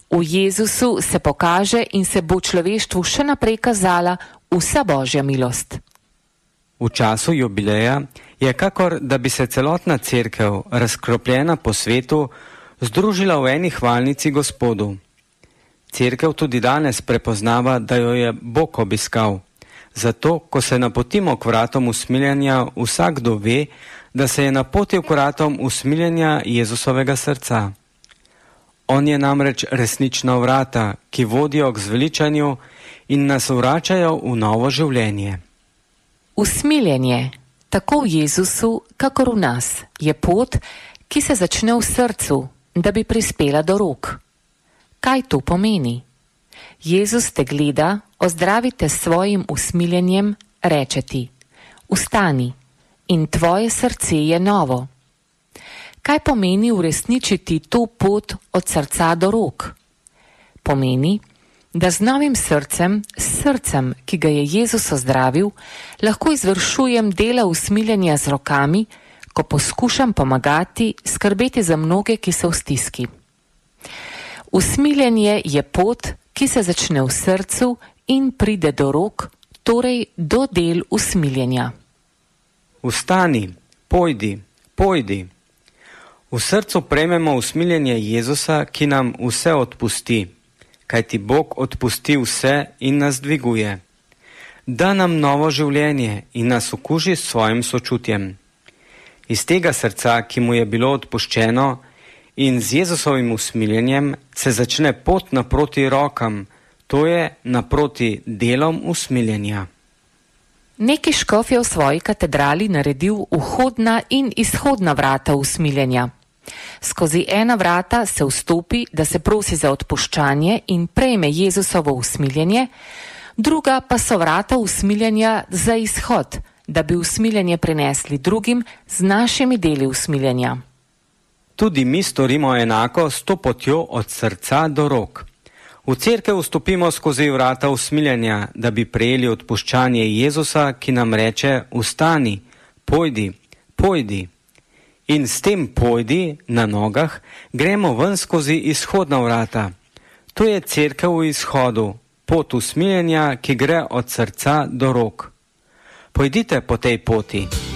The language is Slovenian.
V Jezusu se pokaže in se bo človeštvu še naprej kazala vsa Božja milost. V času jubileja je kakor, da bi se celotna cerkev, razkropljena po svetu, združila v eni hvalnici Gospodu. Cerkev tudi danes prepoznava, da jo je Bog obiskal. Zato, ko se napotimo k vratom usmiljenja, vsakdo ve, da se je napotil k vratom usmiljenja Jezusovega srca. On je namreč resnična vrata, ki vodijo k zveličanju in nas vračajo v novo življenje. Usmiljenje, tako v Jezusu, kakor v nas, je pot, ki se začne v srcu, da bi prispela do rok. Kaj to pomeni? Jezus te gleda, ozdravite s svojim usmiljenjem, reče ti: vstani in tvoje srce je novo. Kaj pomeni uresničiti to pot od srca do rok? Pomeni, da z novim srcem, s srcem, ki ga je Jezus ozdravil, lahko izvršujem dela usmiljenja z rokami, ko poskušam pomagati, skrbeti za mnoge, ki so v stiski. Usmiljenje je pot, ki se začne v srcu in pride do rok, torej do del usmiljenja. Vstani, pojdi, pojdi. V srcu prejmemo usmiljenje Jezusa, ki nam vse odpusti, kajti Bog odpusti vse in nas dviguje. Da nam novo življenje in nas okuži s svojim sočutjem. Iz tega srca, ki mu je bilo odpuščeno, in z Jezusovim usmiljenjem se začne pot naproti rokam, to je naproti delom usmiljenja. Neki škof je v svoji katedrali naredil vhodna in izhodna vrata usmiljenja. Skozi ena vrata se vstopi, da se prosi za odpuščanje in prejme Jezusovo usmiljenje, druga pa so vrata usmiljenja za izhod, da bi usmiljenje prinesli drugim z našimi deli usmiljenja. Tudi mi storimo enako s to potjo od srca do rok. V cerkev vstopimo skozi vrata usmiljenja, da bi prejeli odpuščanje Jezusa, ki nam reče: vstani, pojdi, pojdi. In s tem pojdi na nogah gremo ven skozi izhodna vrata. To je cerkev v izhodu, pot usmiljenja, ki gre od srca do rok. Pojdite po tej poti.